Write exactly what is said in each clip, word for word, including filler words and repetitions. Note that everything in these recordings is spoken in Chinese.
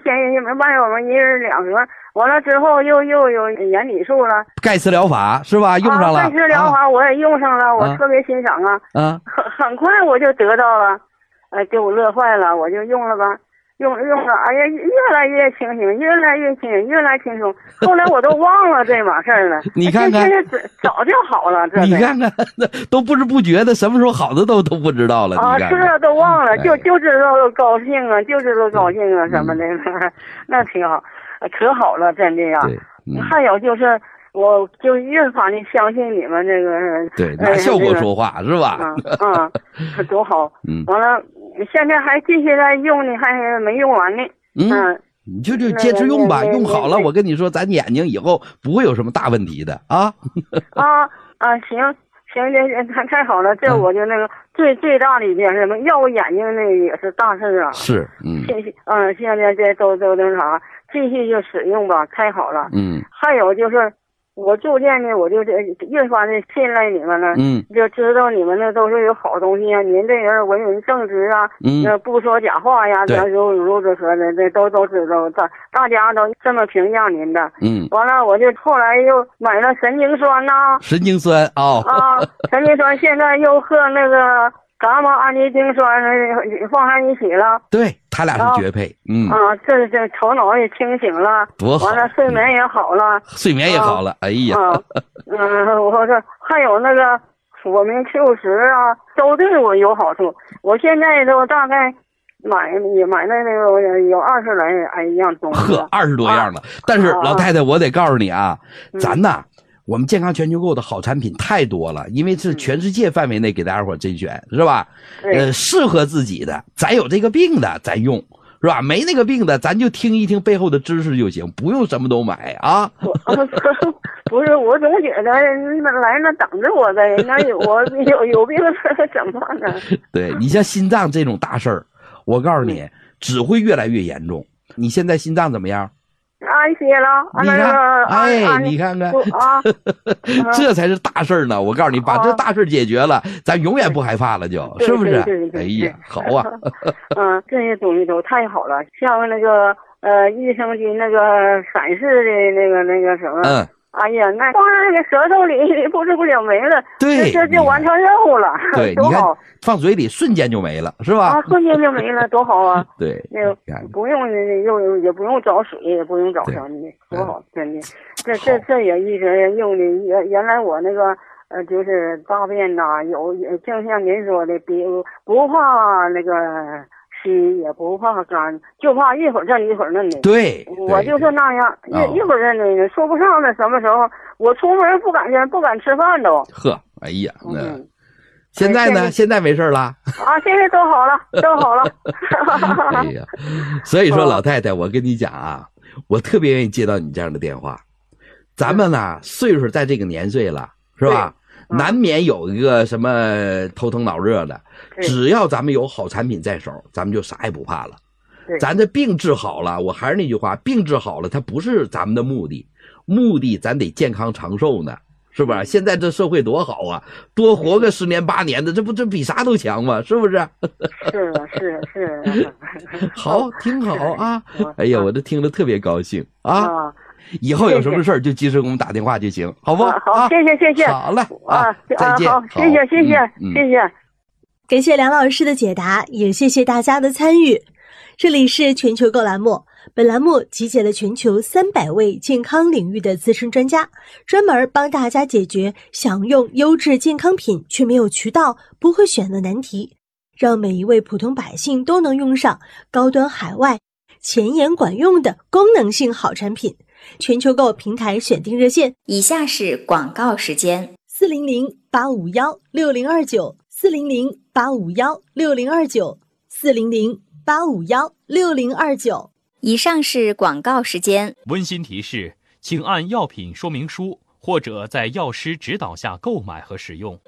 天万有嘛一人两盒，完了之后又又有眼底素了， 钙丝疗法是吧？用上了。 啊、钙丝疗法我也用上了，啊、我特别欣赏啊。 啊， 很很快我就得到了，呃，给我乐坏了，我就用了吧。用用了，哎呀，越来越清醒，越来越清醒，越来越轻松。后来我都忘了这码事儿了。 你看看， 现在早就好了。这你看看，都不知不觉的，什么时候好的都都不知道了。 啊，是啊，都忘了，就就知道高兴啊，就知道高兴啊什么的，嗯、那挺好，可好了，真的呀。 嗯、 还有就是，我就越发的相信你们这个。 对，拿效果说话、呃、是吧？ 嗯嗯，多好。 嗯， 完了。现在还继续在用呢，还没用完呢。 嗯，嗯你就就接着用吧，用好了，我跟你说，咱眼睛以后不会有什么大问题的啊。 啊啊，行行，这太太好了，这我就那个、嗯、最最大的一件事嘛，要我眼睛那个也是大事啊。 是，嗯， 现嗯，现在这都都那啥，继续就使用吧，太好了。 嗯， 还有就是。我逐渐的，我就越发的信赖你们了， 嗯， 就知道你们那都是有好东西啊，您这人为人正直啊， 嗯， 不说假话呀，这如如此说的，这都都知道，大大家都这么评价您的， 嗯， 完了我就后来又买了神经酸呐、啊， 神经酸哦， 啊，神经酸现在又喝那个伽马氨基丁酸放在一起了， 对。他俩是绝配，啊、嗯啊，这这头脑也清醒了， 多好， 完了睡眠也好了， 睡眠也好了，啊、哎呀， 啊、嗯，我说还有那个我们 Q 十啊，都对我有好处。我现在都大概买也买了那个有二十来哎样东西， 呵，二十多样了。啊、但是老太太，我得告诉你啊，嗯、咱呐。我们健康全球购的好产品太多了，因为是全世界范围内给大家伙甄选，是吧？呃，适合自己的，咱有这个病的咱用，是吧？没那个病的，咱就听一听背后的知识就行，不用什么都买啊。 不是，我总觉得来那等着我呗，那有我有有病怎么办呢？ 对，你像心脏这种大事儿，我告诉你，只会越来越严重。你现在心脏怎么样？ 安歇了， 你看，哎，你看看，啊，这才是大事呢！我告诉你，把这大事解决了，咱永远不害怕了，就是不是？哎呀，好啊！ 嗯，这些东西都太好了，像那个呃益生菌那个闪视的那个那个什么， 嗯， 哎呀，那放在那个舌头里，不知不觉没了， 对， 这就完成任务了， 对，你看放嘴里瞬间就没了，是吧？ 啊，瞬间就没了，多好啊！ 对， 那个不用又也不用找水，也不用找什么的，多好，真的。这这这也一直用的，原原来我那个呃，就是大便呐，有正像您说的，比不怕那个稀，也不怕干，就怕一会儿这一会儿那的。 对， 我就是那样，一一会儿这那说不上的什么时候，我出门不敢不敢吃饭都。 呵，哎呀，嗯。现在呢？现在没事了啊！现在都好了，都好了。 哎呀，所以说老太太，我跟你讲啊，我特别愿意接到你这样的电话。咱们呢，岁数在这个年岁了，是吧？难免有一个什么头疼脑热的，只要咱们有好产品在手，咱们就啥也不怕了。咱这病治好了，我还是那句话，病治好了，它不是咱们的目的，目的咱得健康长寿呢。是不是？现在这社会多好啊，多活个十年八年的，这不这比啥都强吗？是不是？ 是是是。 好，挺好啊！哎呀，我这听着特别高兴啊！以后有什么事儿就及时给我们打电话就行，好不好？ 好，谢谢谢谢。 好了啊，再见。 好，谢谢谢谢谢谢。 感谢梁老师的解答，也谢谢大家的参与。这里是全球购栏目，本栏目集结了全球三百位健康领域的资深专家，专门帮大家解决想用优质健康品却没有渠道、不会选的难题，让每一位普通百姓都能用上高端海外、前沿管用的功能性好产品。全球购平台选定热线： 以下是广告时间： 四零零八五幺六零二九，四零零八五幺六零二九，四零零八五幺六零二九。 以上是广告时间。 温馨提示，请按药品说明书或者在药师指导下购买和使用。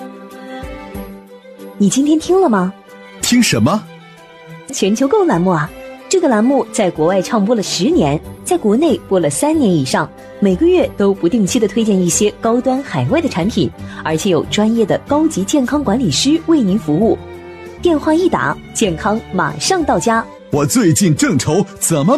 你今天听了吗？ 听什么？ 全球购栏目啊！这个栏目在国外唱播了十年，在国内播了三年以上，每个月都不定期的推荐一些高端海外的产品，而且有专业的高级健康管理师为您服务。电话一打，健康马上到家。 我最近正愁怎么